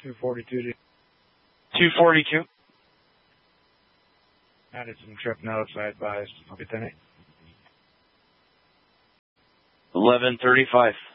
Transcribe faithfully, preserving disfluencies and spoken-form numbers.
two forty-two. two forty-two. Added some trip notes, I advised. Lieutenant. eleven thirty-five.